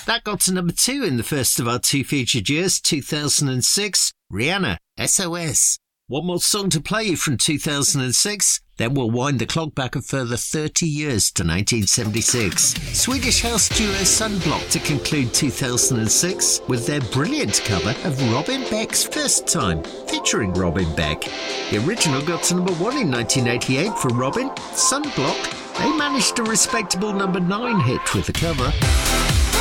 That got to number 2 in the first of our 2 featured years, 2006, Rihanna, SOS. One more song to play you from 2006, then we'll wind the clock back a further 30 years to 1976. Swedish house duo Sunblock to conclude 2006 with their brilliant cover of Robin Beck's First Time, featuring Robin Beck. The original got to number 1 in 1988 for Robin. Sunblock, they managed a respectable number 9 hit with the cover.